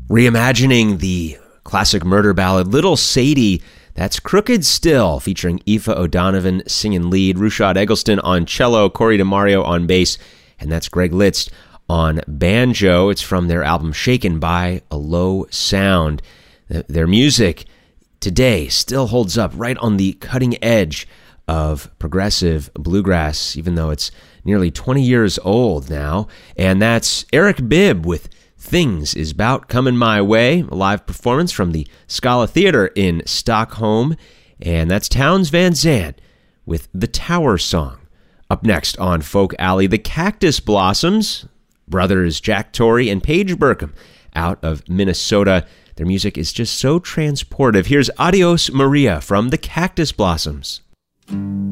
Reimagining the classic murder ballad Little Sadie, that's Crooked Still, featuring Aoife O'Donovan singing lead, Rushad Eggleston on cello, Corey DeMario on bass, and that's Greg Litz on banjo. It's from their album Shaken by a Low Sound. Their music today still holds up right on the cutting edge of progressive bluegrass, even though it's nearly 20 years old now. And that's Eric Bibb with Things Is Bout Coming My Way, a live performance from the Scala Theater in Stockholm. And that's Townes Van Zandt with The Tower Song. Up next on Folk Alley, the Cactus Blossoms, brothers Jack Torrey and Paige Burkham out of Minnesota. Their music is just so transportive. Here's Adios Maria from the Cactus Blossoms.